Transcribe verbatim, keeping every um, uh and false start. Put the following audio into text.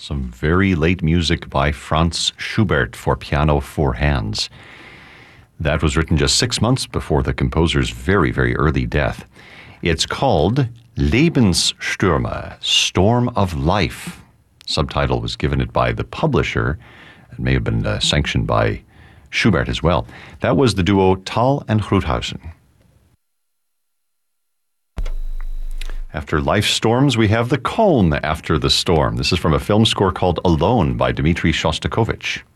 Some very late music by Franz Schubert for piano, four hands. That was written just six months before the composer's very, very early death. It's called Lebensstürme, Storm of Life. Subtitle was given it by the publisher. It may have been uh, sanctioned by Schubert as well. That was the duo Thal and Gruthuysen. After life storms, we have the calm after the storm. This is from a film score called Alone by Dmitri Shostakovich.